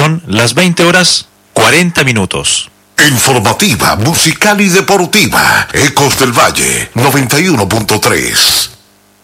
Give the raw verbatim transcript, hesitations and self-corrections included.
Son las veinte horas cuarenta minutos. Informativa, musical y deportiva. Ecos del Valle, noventa y uno punto tres.